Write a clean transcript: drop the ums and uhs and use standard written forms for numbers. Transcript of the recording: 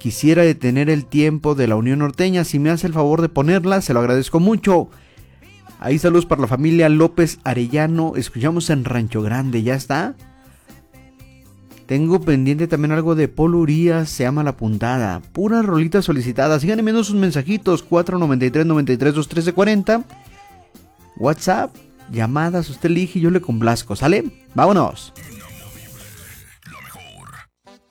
Quisiera detener el tiempo de la Unión Norteña. Si me hace el favor de ponerla, se lo agradezco mucho. Ahí saludos para la familia López Arellano. Escuchamos en Rancho Grande, ¿ya está? Tengo pendiente también algo de Polo Urias, se llama La Puntada. Pura rolita solicitada. Sigan enviando sus mensajitos. 493-93-213-40. WhatsApp, llamadas, usted elige y yo le complazco. ¿Sale? ¡Vámonos!